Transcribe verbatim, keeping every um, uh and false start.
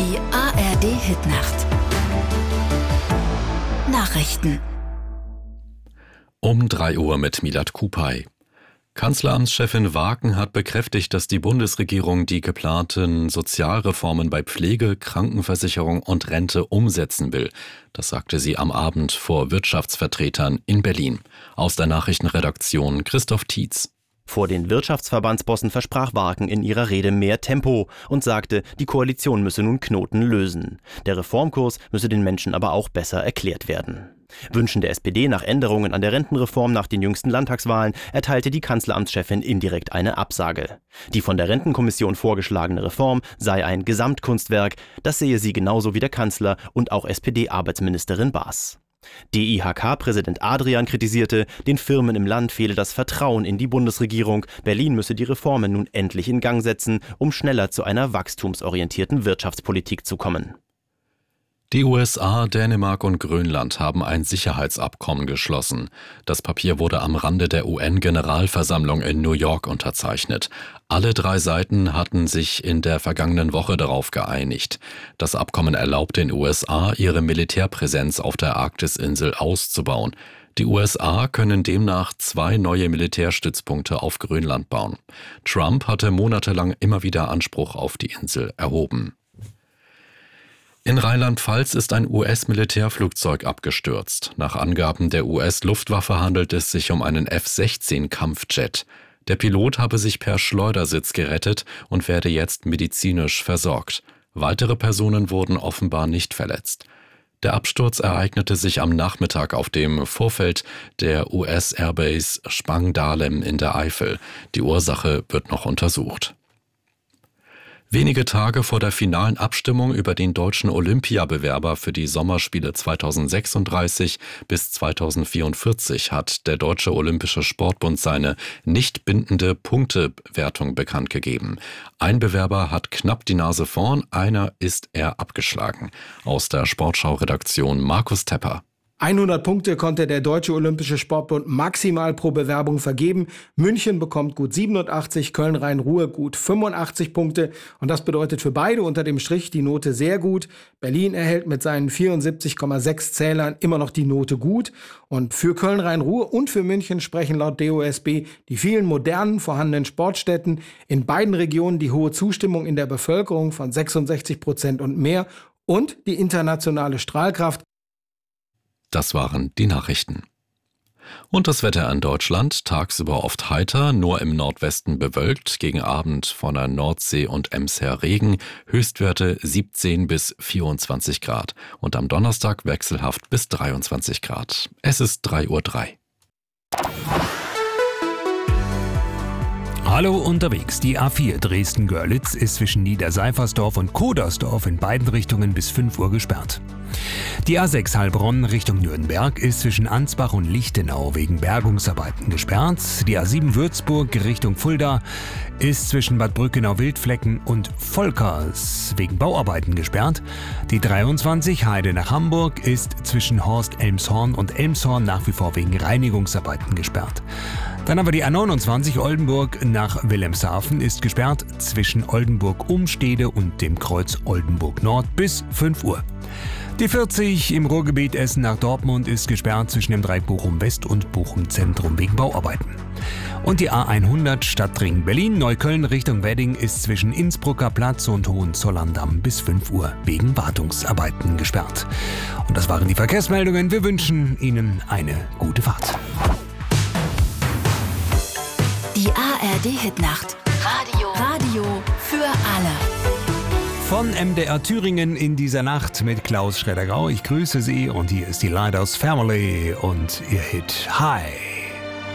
Die A R D-Hitnacht. Nachrichten. Um drei Uhr mit Milad Kupay. Kanzleramtschefin Waaken hat bekräftigt, dass die Bundesregierung die geplanten Sozialreformen bei Pflege, Krankenversicherung und Rente umsetzen will. Das sagte sie am Abend vor Wirtschaftsvertretern in Berlin. Aus der Nachrichtenredaktion Christoph Tietz. Vor den Wirtschaftsverbandsbossen versprach Waaken in ihrer Rede mehr Tempo und sagte, die Koalition müsse nun Knoten lösen. Der Reformkurs müsse den Menschen aber auch besser erklärt werden. Wünschen der S P D nach Änderungen an der Rentenreform nach den jüngsten Landtagswahlen erteilte die Kanzleramtschefin indirekt eine Absage. Die von der Rentenkommission vorgeschlagene Reform sei ein Gesamtkunstwerk, das sehe sie genauso wie der Kanzler und auch S P D-Arbeitsministerin Baas. D I H K-Präsident Adrian kritisierte, den Firmen im Land fehle das Vertrauen in die Bundesregierung. Berlin müsse die Reformen nun endlich in Gang setzen, um schneller zu einer wachstumsorientierten Wirtschaftspolitik zu kommen. Die U S A, Dänemark und Grönland haben ein Sicherheitsabkommen geschlossen. Das Papier wurde am Rande der U N-Generalversammlung in New York unterzeichnet. Alle drei Seiten hatten sich in der vergangenen Woche darauf geeinigt. Das Abkommen erlaubt den U S A, ihre Militärpräsenz auf der Arktisinsel auszubauen. Die U S A können demnach zwei neue Militärstützpunkte auf Grönland bauen. Trump hatte monatelang immer wieder Anspruch auf die Insel erhoben. In Rheinland-Pfalz ist ein U S-Militärflugzeug abgestürzt. Nach Angaben der U S-Luftwaffe handelt es sich um einen F sechzehn Kampfjet. Der Pilot habe sich per Schleudersitz gerettet und werde jetzt medizinisch versorgt. Weitere Personen wurden offenbar nicht verletzt. Der Absturz ereignete sich am Nachmittag auf dem Vorfeld der U S-Airbase Spangdahlem in der Eifel. Die Ursache wird noch untersucht. Wenige Tage vor der finalen Abstimmung über den deutschen Olympiabewerber für die Sommerspiele zweitausendsechsunddreißig bis zweitausendvierundvierzig hat der Deutsche Olympische Sportbund seine nicht bindende Punktewertung bekannt gegeben. Ein Bewerber hat knapp die Nase vorn, einer ist er abgeschlagen. Aus der Sportschau-Redaktion Markus Tepper. hundert Punkte konnte der Deutsche Olympische Sportbund maximal pro Bewerbung vergeben. München bekommt gut siebenundachtzig, Köln-Rhein-Ruhr gut fünfundachtzig Punkte. Und das bedeutet für beide unter dem Strich die Note sehr gut. Berlin erhält mit seinen vierundsiebzig Komma sechs Zählern immer noch die Note gut. Und für Köln-Rhein-Ruhr und für München sprechen laut D O S B die vielen modernen vorhandenen Sportstätten, in beiden Regionen die hohe Zustimmung in der Bevölkerung von sechsundsechzig Prozent und mehr und die internationale Strahlkraft. Das waren die Nachrichten. Und das Wetter in Deutschland, tagsüber oft heiter, nur im Nordwesten bewölkt, gegen Abend von der Nordsee und Ems her Regen, Höchstwerte siebzehn bis vierundzwanzig Grad und am Donnerstag wechselhaft bis dreiundzwanzig Grad. Es ist drei Uhr drei. Hallo unterwegs. Die A vier Dresden-Görlitz ist zwischen Niederseifersdorf und Kodersdorf in beiden Richtungen bis fünf Uhr gesperrt. Die A sechs Heilbronn Richtung Nürnberg ist zwischen Ansbach und Lichtenau wegen Bergungsarbeiten gesperrt. Die A sieben Würzburg Richtung Fulda ist zwischen Bad Brückenau-Wildflecken und Volkers wegen Bauarbeiten gesperrt. Die dreiundzwanzig Heide nach Hamburg ist zwischen Horst-Elmshorn und Elmshorn nach wie vor wegen Reinigungsarbeiten gesperrt. Dann aber die A neunundzwanzig Oldenburg nach Wilhelmshaven ist gesperrt zwischen Oldenburg-Umstede und dem Kreuz Oldenburg Nord bis fünf Uhr. Die vierzig im Ruhrgebiet Essen nach Dortmund ist gesperrt zwischen dem Dreieck Bochum West und Bochum Zentrum wegen Bauarbeiten. Und die A hundert Stadtring Berlin-Neukölln Richtung Wedding ist zwischen Innsbrucker Platz und Hohenzollern-Damm bis fünf Uhr wegen Wartungsarbeiten gesperrt. Und das waren die Verkehrsmeldungen. Wir wünschen Ihnen eine gute Fahrt. Die A R D-Hitnacht. Radio. Radio für alle. Von M D R Thüringen in dieser Nacht mit Klaus Schredder-Grau. Ich grüße Sie und hier ist die Lighthouse Family und ihr Hit High.